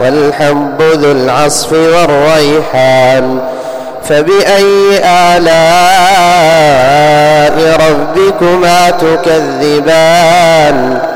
والحب ذو العصف والريحان. فبأي آلاء ربكما تكذبان